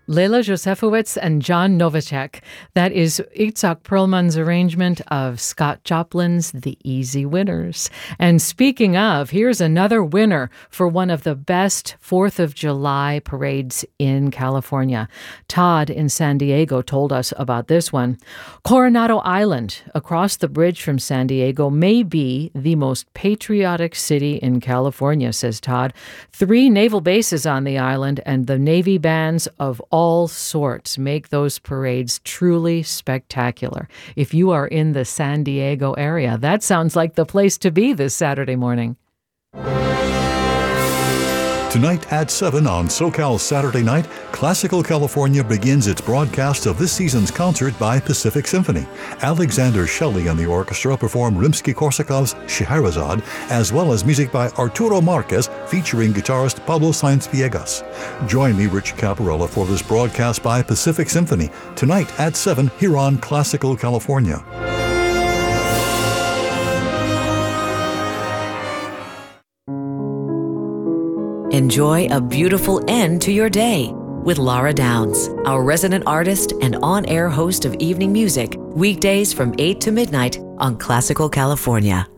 Leila Josefowicz and John Novacek. That is Itzhak Perlman's arrangement of Scott Joplin's The Easy Winners. And speaking of, here's another winner for one of the best 4th of July parades in California. Todd in San Diego told us about this one. Coronado Island, across the bridge from San Diego, may be the most patriotic city in California, says Todd. 3 naval bases on the island, and the Navy bands of all sorts make those parades truly spectacular. If you are in the San Diego area, that sounds like the place to be this Saturday morning. Tonight at 7 on SoCal Saturday Night, Classical California begins its broadcast of this season's concert by Pacific Symphony. Alexander Shelley and the orchestra perform Rimsky-Korsakov's Scheherazade, as well as music by Arturo Marquez featuring guitarist Pablo Sainz Villegas. Join me, Rich Caparella, for this broadcast by Pacific Symphony tonight at 7 here on Classical California. Enjoy a beautiful end to your day with Laura Downs, our resident artist and on-air host of evening music, weekdays from 8 to midnight on Classical California.